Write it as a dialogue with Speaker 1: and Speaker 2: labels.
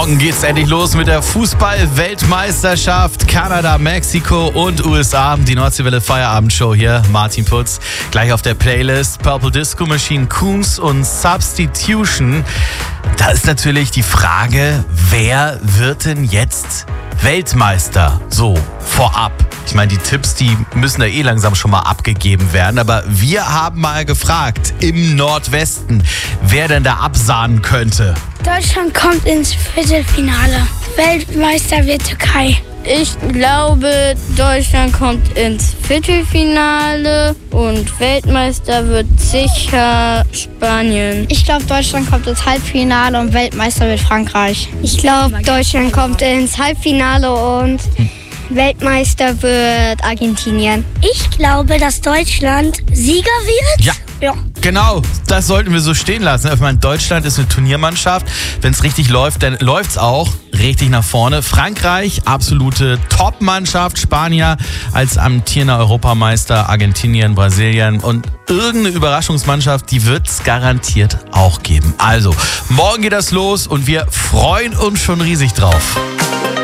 Speaker 1: Morgen geht's endlich los mit der Fußball-Weltmeisterschaft. Kanada, Mexiko und USA. Die Nordseewelle Feierabendshow hier. Martin Putz. Gleich auf der Playlist Purple Disco Machine, Coons und Substitution. Da ist natürlich die Frage, wer wird denn jetzt Weltmeister? So, vorab. Ich meine, die Tipps, die müssen da langsam schon mal abgegeben werden. Aber wir haben mal gefragt im Nordwesten, wer denn da absahnen könnte.
Speaker 2: Deutschland kommt ins Viertelfinale. Weltmeister wird Türkei.
Speaker 3: Ich glaube, Deutschland kommt ins Viertelfinale und Weltmeister wird sicher Spanien.
Speaker 2: Ich glaube, Deutschland kommt ins Halbfinale und Weltmeister wird Frankreich.
Speaker 4: Ich glaube, Deutschland kommt ins Halbfinale und Weltmeister wird Argentinien.
Speaker 2: Ich glaube, dass Deutschland Sieger wird.
Speaker 1: Ja. Genau, das sollten wir so stehen lassen. Ich meine, Deutschland ist eine Turniermannschaft. Wenn es richtig läuft, dann läuft's auch richtig nach vorne. Frankreich, absolute Top-Mannschaft. Spanier als amtierender Europameister. Argentinien, Brasilien und irgendeine Überraschungsmannschaft, die wird's garantiert auch geben. Also, morgen geht das los und wir freuen uns schon riesig drauf.